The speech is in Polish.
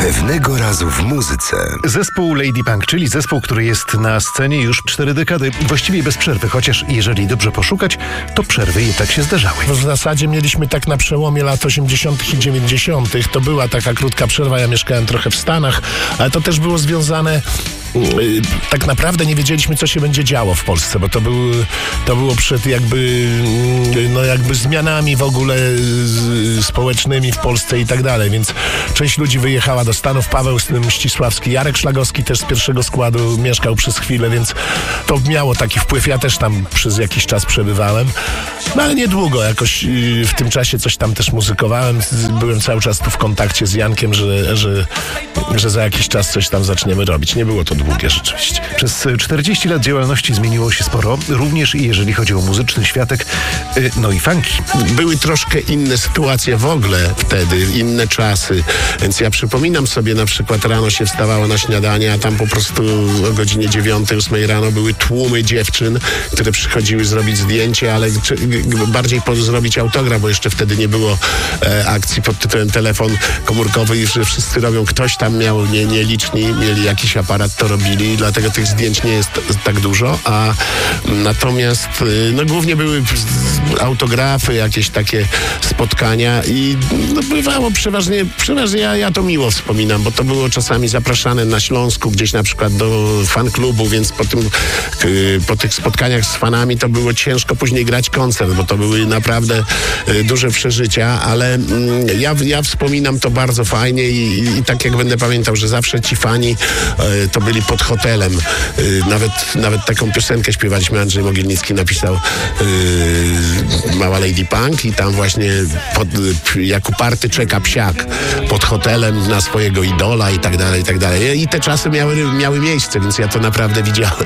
Pewnego razu w muzyce. Zespół Lady Punk, czyli zespół, który jest na scenie już 4 dekady, właściwie bez przerwy, chociaż jeżeli dobrze poszukać, to przerwy i tak się zdarzały. W zasadzie mieliśmy tak na przełomie lat 80. i 90. To była taka krótka przerwa, ja mieszkałem trochę w Stanach, ale to też było związane... Tak naprawdę nie wiedzieliśmy, co się będzie działo w Polsce, bo to było przed jakby zmianami w ogóle społecznymi w Polsce i tak dalej, więc część ludzi wyjechała do Stanów. Paweł Ścisławski, Jarek Szlagowski też z pierwszego składu mieszkał przez chwilę, więc to miało taki wpływ. Ja też tam przez jakiś czas przebywałem, no ale niedługo, jakoś w tym czasie coś tam też muzykowałem. Byłem cały czas tu w kontakcie z Jankiem, że za jakiś czas coś tam zaczniemy robić. Nie było to długie rzeczywiście. Przez 40 lat działalności zmieniło się sporo, również i jeżeli chodzi o muzyczny światek, no i funky. Były troszkę inne sytuacje w ogóle wtedy, inne czasy, więc ja przypominam sobie, na przykład rano się wstawało na śniadanie, a tam po prostu o godzinie 9, 8 rano były tłumy dziewczyn, które przychodziły zrobić zdjęcie, ale bardziej zrobić autograf, bo jeszcze wtedy nie było akcji pod tytułem telefon komórkowy i że wszyscy robią, ktoś tam miał, nieliczni mieli jakiś aparat, to robili, dlatego tych zdjęć nie jest tak dużo, a natomiast no głównie były autografy, jakieś takie spotkania i no bywało przeważnie ja to miło wspominam, bo to było czasami zapraszane na Śląsku gdzieś na przykład do fanklubu, więc po tych spotkaniach z fanami to było ciężko później grać koncert, bo to były naprawdę duże przeżycia, ale ja wspominam to bardzo fajnie i tak jak będę pamiętał, że zawsze ci fani to byli pod hotelem. Nawet taką piosenkę śpiewaliśmy, Andrzej Mogilnicki napisał Mała Lady Punk i tam właśnie jak uparty czeka psiak pod hotelem na swojego idola i tak dalej, i tak dalej. I te czasy miały miejsce, więc ja to naprawdę widziałem.